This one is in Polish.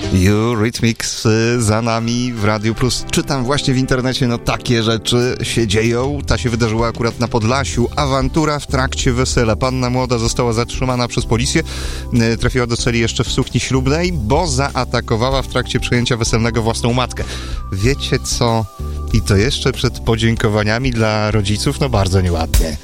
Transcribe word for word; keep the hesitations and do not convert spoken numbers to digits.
Eurythmics za nami w Radiu Plus. Czytam właśnie w internecie, no takie rzeczy się dzieją. Ta się wydarzyła akurat na Podlasiu. Awantura w trakcie wesela. Panna młoda została zatrzymana przez policję. Trafiła do celi jeszcze w sukni ślubnej, bo zaatakowała w trakcie przyjęcia weselnego własną matkę. Wiecie co? I to jeszcze przed podziękowaniami dla rodziców, no bardzo nieładnie.